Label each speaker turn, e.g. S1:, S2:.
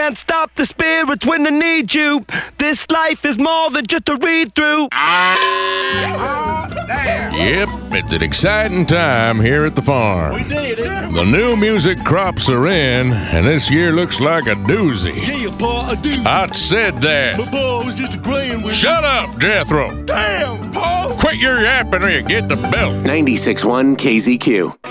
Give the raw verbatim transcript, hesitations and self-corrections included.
S1: can't stop the spirits when they need you. This life is more than just a read-through.
S2: Yep, it's an exciting time here at the farm.
S3: We did it.
S2: The new music crops are in, and this year looks like a doozy.
S3: Yeah, Pa, I do.
S2: I said that.
S3: But Pa, I was just agreeing with
S2: Shut up, Jethro.
S3: you. Damn, Pa.
S2: Quit your yapping or you get the belt.
S4: ninety-six point one K Z Q.